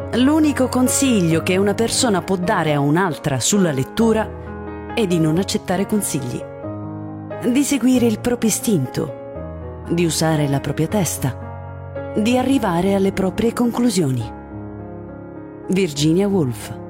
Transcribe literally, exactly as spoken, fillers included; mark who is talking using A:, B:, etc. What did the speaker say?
A: L'unico consiglio che una persona può dare a un'altra sulla lettura è di non accettare consigli, di seguire il proprio istinto, di usare la propria testa, di arrivare alle proprie conclusioni. Virginia Woolf.